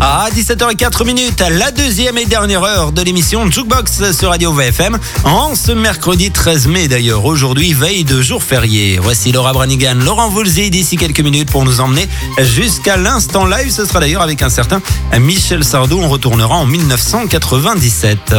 À 17h04, la deuxième et dernière heure de l'émission Jukebox sur Radio VFM. En ce mercredi 13 mai d'ailleurs, aujourd'hui, veille de jour férié. Voici Laura Branigan, Laurent Voulzy d'ici quelques minutes pour nous emmener jusqu'à l'instant live. Ce sera d'ailleurs avec un certain Michel Sardou. On retournera en 1997.